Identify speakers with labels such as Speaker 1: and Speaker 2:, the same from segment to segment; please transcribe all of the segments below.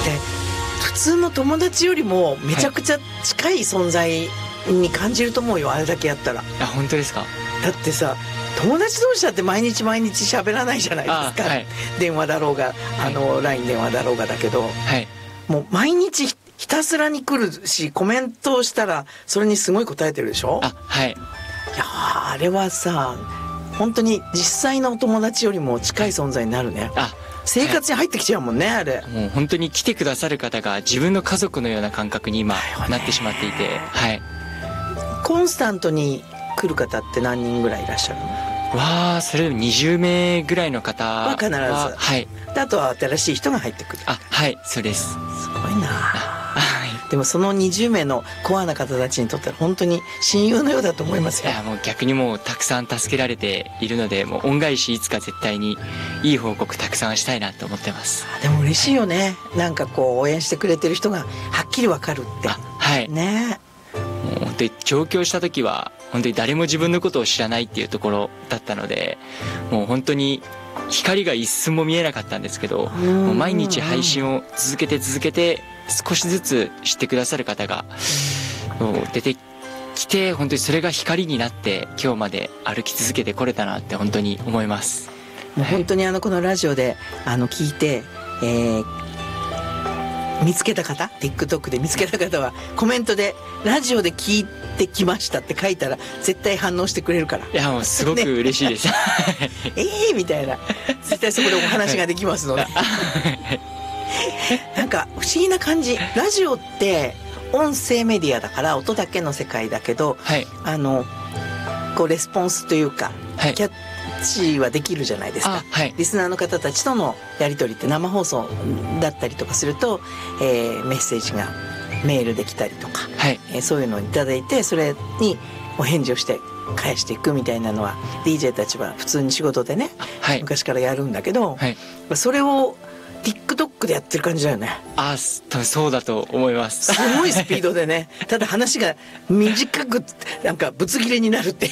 Speaker 1: 普通の友達よりもめちゃくちゃ近い存在に感じると思うよ、あれだけやったら。
Speaker 2: あ、本当ですか？
Speaker 1: だってさ、友達同士だって毎日喋らないじゃないですか、電話だろうがLINE 電話だろうがだけど、もう毎日ひたすらに来るし、コメントをしたらそれにすごい答えてるでしょ。いやあれはさ、本当に実際のお友達よりも近い存在になるね。生活に入ってきちゃうもんね、あれ。
Speaker 2: もう本当に来てくださる方が自分の家族のような感覚に今なってしまっていて、
Speaker 1: コンスタントに来る方って何人ぐらいいらっしゃるの？
Speaker 2: それでも20名ぐらいの方は
Speaker 1: 必ず。であとは新しい人が入ってくる。
Speaker 2: そうです。
Speaker 1: すごいな。でもその20名のコアな方たちにとったら本当に親友のようだと思いますよ。
Speaker 2: いや、もう逆にもうたくさん助けられているので、もう恩返しいつか絶対にいい報告たくさんしたいなと思ってます。
Speaker 1: でも嬉しいよね、なんかこう応援してくれてる人がはっきりわかるって。ね。
Speaker 2: もう本当に上京した時は本当に誰も自分のことを知らないっていうところだったので、もう本当に光が一寸も見えなかったんですけど、もう毎日配信を続けて少しずつ知ってくださる方が出てきて、本当にそれが光になって今日まで歩き続けてこれたなって本当に思います。
Speaker 1: もう本当にこのラジオで聞いて、見つけた方、 TikTok で見つけた方はコメントでラジオで聞いてきましたって書いたら絶対反応してくれるから。
Speaker 2: いや、もうすごく嬉しいです、
Speaker 1: みたいな、絶対そこでお話ができますのでなんか不思議な感じ。ラジオって音声メディアだから音だけの世界だけど、こうレスポンスというか、キャッチはできるじゃないですか。リスナーの方たちとのやり取りって生放送だったりとかすると、メッセージがメールできたりとか、そういうのをいただいて、それにお返事をして返していくみたいなのは DJ たちは普通に仕事でね、昔からやるんだけど、それをTikTok でやってる感じだよね。
Speaker 2: そうだと思います。
Speaker 1: すごいスピードでねただ話が短くなんかぶつ切れになるっていう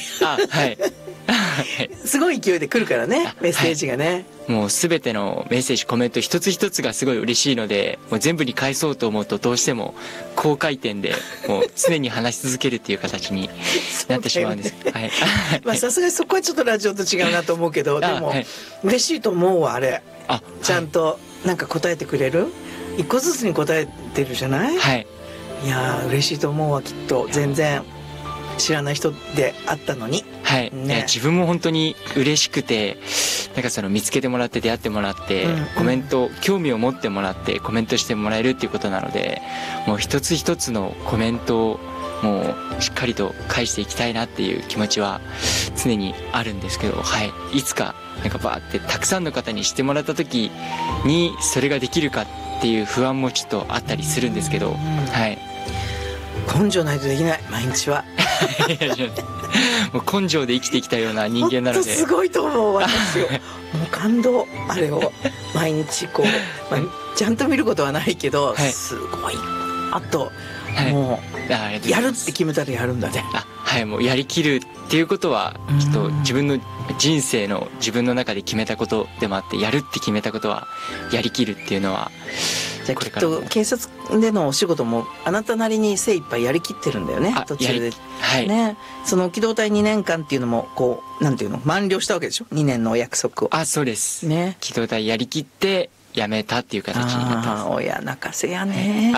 Speaker 1: すごい勢いで来るからね、メッセージがね。
Speaker 2: もう全てのメッセージ、コメント一つ一つがすごい嬉しいので、もう全部に返そうと思うとどうしても高回転でもう常に話し続けるっていう形になってしまうんです。
Speaker 1: さすがにそこはちょっとラジオと違うなと思うけど、でも嬉しいと思うわ、あれ。ちゃんとなんか答えてくれる、一個ずつに答えてるじゃない。いや嬉しいと思うわ、きっと。全然知らない人であったのに。自分も本当に嬉しくて、なんかその見つけてもらって出会ってもらって、コメント、興味を持ってもらってコメントしてもらえるっていうことなので、もう一つ一つのコメントをもうしっかりと返していきたいなっていう気持ちは常にあるんですけど、いつかなんかバーってたくさんの方に知ってもらった時にそれができるかっていう不安もちょっとあったりするんですけど、 根性ないとできない、毎日は
Speaker 2: もう根性で生きてきたような人間なので、
Speaker 1: すごいと思う私よもう感動、あれを毎日こう、ちゃんと見ることはないけど、すごい。あともうやるって決めたらやるんだね。
Speaker 2: もうやりきるっていうことはきっと自分の人生の自分の中で決めたことでもあって、やるって決めたことはやりきるっていうのは、
Speaker 1: じゃあきっと警察でのお仕事もあなたなりに精一杯やりきってるんだよね、途中で。その機動隊2年間っていうのもこうなんていうの、満了したわけでしょ、2年のお約束を。
Speaker 2: そうですね。機動隊やりきって辞めたっていう形になってます。
Speaker 1: 親泣かせやね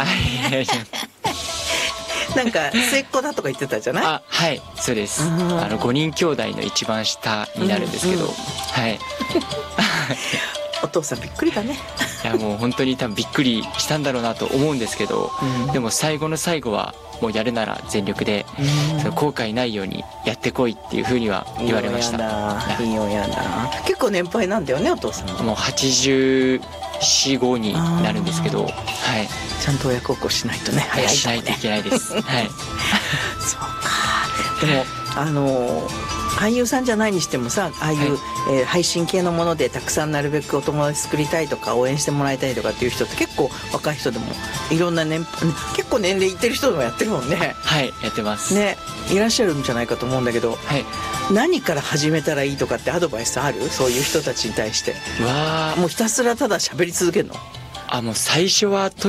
Speaker 1: なんか末っ子だとか言ってたじゃない。
Speaker 2: そうです。5人兄弟の一番下になるんですけど、
Speaker 1: お父さんびっくりだね。
Speaker 2: いや、もう本当に多分びっくりしたんだろうなと思うんですけど、でも最後の最後はもうやるなら全力で、後悔ないようにやってこいっていうふうには言われました。
Speaker 1: いい親だ。結構年配なんだよね、お父さん。
Speaker 2: もう84、5になるんですけど、
Speaker 1: ちゃんと親孝行しないとね、早いとね。
Speaker 2: しないといけないです。そうか。
Speaker 1: でも俳優さんじゃないにしてもさ、ああいう、配信系のものでたくさんなるべくお友達作りたいとか応援してもらいたいとかっていう人って結構若い人でもいろんな結構年齢いってる人でもやってるもんね。
Speaker 2: やってます
Speaker 1: ね。いらっしゃるんじゃないかと思うんだけど、何から始めたらいいとかってアドバイスある？そういう人たちに対して。もうひたすらただ喋り続けるの？
Speaker 2: もう最初は